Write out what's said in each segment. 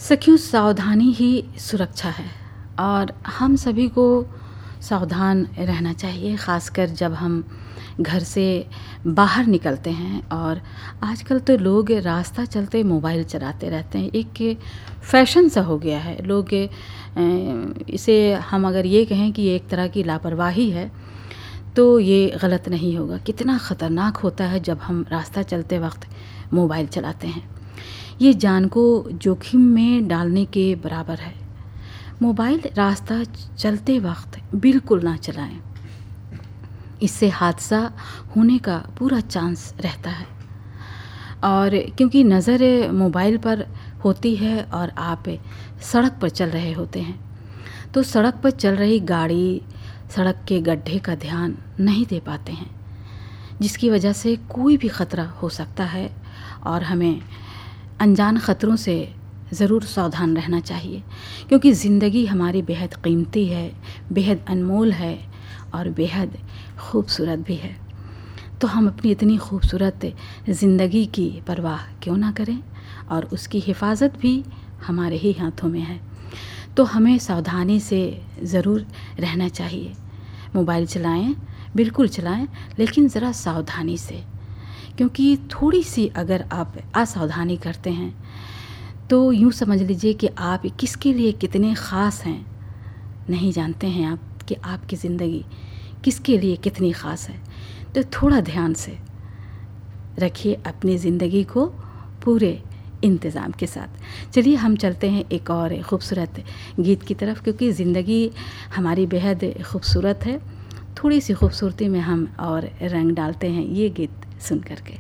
सखियों, सावधानी ही सुरक्षा है और हम सभी को सावधान रहना चाहिए, ख़ासकर जब हम घर से बाहर निकलते हैं। और आजकल तो लोग रास्ता चलते मोबाइल चलाते रहते हैं, एक फ़ैशन सा हो गया है। लोग इसे हम अगर ये कहें कि ये एक तरह की लापरवाही है तो ये गलत नहीं होगा। कितना ख़तरनाक होता है जब हम रास्ता चलते वक्त मोबाइल चलाते हैं। ये जान को जोखिम में डालने के बराबर है। मोबाइल रास्ता चलते वक्त बिल्कुल ना चलाएं, इससे हादसा होने का पूरा चांस रहता है। और क्योंकि नज़र मोबाइल पर होती है और आप सड़क पर चल रहे होते हैं, तो सड़क पर चल रही गाड़ी सड़क के गड्ढे का ध्यान नहीं दे पाते हैं, जिसकी वजह से कोई भी ख़तरा हो सकता है। और हमें अनजान ख़तरों से ज़रूर सावधान रहना चाहिए, क्योंकि ज़िंदगी हमारी बेहद कीमती है, बेहद अनमोल है और बेहद खूबसूरत भी है। तो हम अपनी इतनी खूबसूरत ज़िंदगी की परवाह क्यों ना करें, और उसकी हिफाजत भी हमारे ही हाथों में है। तो हमें सावधानी से ज़रूर रहना चाहिए। मोबाइल चलाएं, बिल्कुल चलाएं, लेकिन ज़रा सावधानी से, क्योंकि थोड़ी सी अगर आप असावधानी करते हैं तो यूँ समझ लीजिए कि आप किसके लिए कितने ख़ास हैं। नहीं जानते हैं आप कि आपकी ज़िंदगी किसके लिए कितनी ख़ास है। तो थोड़ा ध्यान से रखिए अपनी ज़िंदगी को पूरे इंतज़ाम के साथ। चलिए हम चलते हैं एक और ख़ूबसूरत गीत की तरफ, क्योंकि ज़िंदगी हमारी बेहद खूबसूरत है। थोड़ी सी खूबसूरती में हम और रंग डालते हैं ये गीत सुन करके।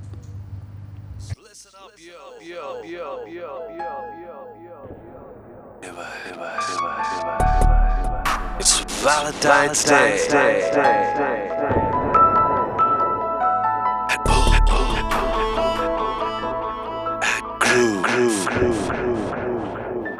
It's Valentine's Day. At Groove.